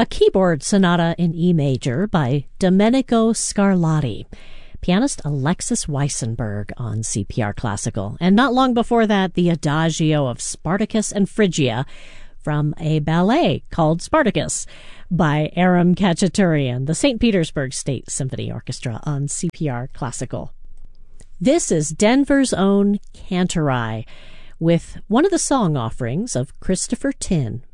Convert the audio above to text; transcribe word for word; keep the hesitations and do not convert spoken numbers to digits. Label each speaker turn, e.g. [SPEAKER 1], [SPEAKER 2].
[SPEAKER 1] a keyboard sonata in E major by Domenico Scarlatti, pianist Alexis Weissenberg on C P R Classical. And not long before that, the Adagio of Spartacus and Phrygia from a ballet called Spartacus by Aram Khachaturian, the Saint Petersburg State Symphony Orchestra on C P R Classical. This is Denver's own Cantorai, with one of the song offerings of Christopher Tin